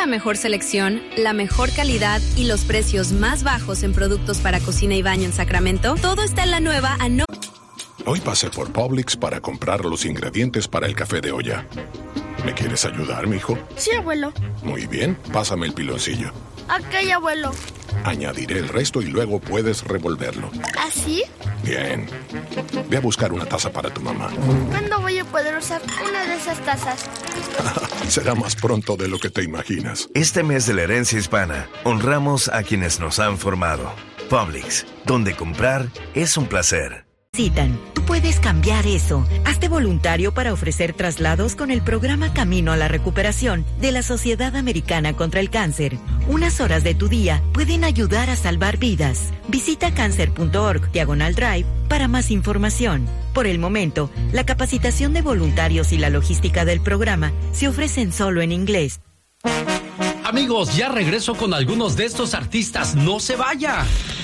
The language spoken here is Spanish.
la mejor selección, la mejor calidad y los precios más bajos en productos para cocina y baño en Sacramento, todo está en la nueva Hoy pasé por Publix para comprar los ingredientes para el café de olla. ¿Me quieres ayudar, mijo? Sí, abuelo. Muy bien, pásame el piloncillo. Ok, abuelo. Añadiré el resto y luego puedes revolverlo. ¿Así? Bien. Ve a buscar una taza para tu mamá. ¿Cuándo voy a poder usar una de esas tazas? Será más pronto de lo que te imaginas. Este mes de la herencia hispana, honramos a quienes nos han formado. Publix, donde comprar es un placer. Tú puedes cambiar eso. Hazte voluntario para ofrecer traslados con el programa Camino a la Recuperación de la Sociedad Americana contra el Cáncer. Unas horas de tu día pueden ayudar a salvar vidas. Visita cancer.org/drive para más información. Por el momento, la capacitación de voluntarios y la logística del programa se ofrecen solo en inglés. Amigos, ya regreso con algunos de estos artistas. ¡No se vaya!